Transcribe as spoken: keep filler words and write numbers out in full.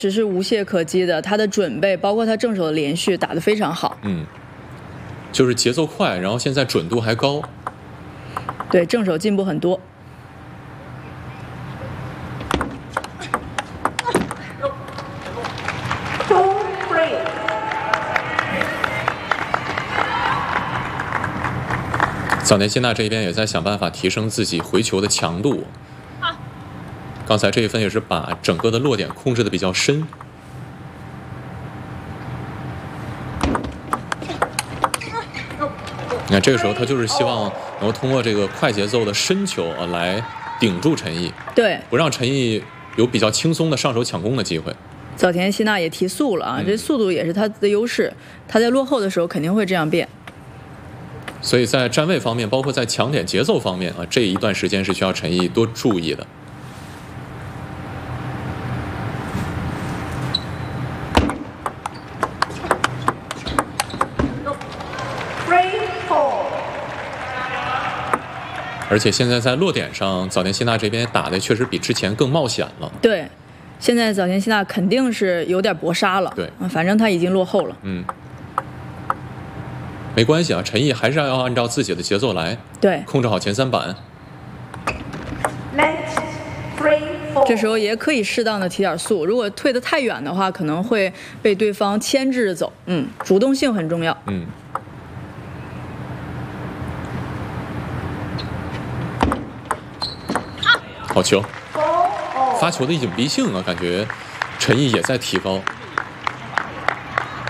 只是无懈可击的，他的准备包括他正手的连续打得非常好。 嗯，就是节奏快，然后现在准度还高。 对，正手进步很多。 早田希娜这边也在想办法提升自己回球的强度。刚才这一分也是把整个的落点控制的比较深。你看这个时候他就是希望能够通过这个快节奏的深球啊来顶住陈毅， 对， 不让陈毅有比较轻松的上手抢攻的机会。 早田希娜也提速了啊，嗯、这速度也是他的优势，他在落后的时候肯定会这样变。 所以在站位方面，包括在抢点节奏方面啊，这一段时间是需要陈毅多注意的。而且现在在落点上，早田希娜这边打的确实比之前更冒险了。 对，现在早田希娜肯定是有点搏杀了。 对， 反正他已经落后了。 嗯。没关系啊，陈毅还是要按照自己的节奏来， 对， 控制好前三板。 这时候也可以适当的提点速，如果退得太远的话，可能会被对方牵制着走。嗯，主动性很重要。 嗯。好球，发球的隐蔽性啊，感觉陈毅也在提高。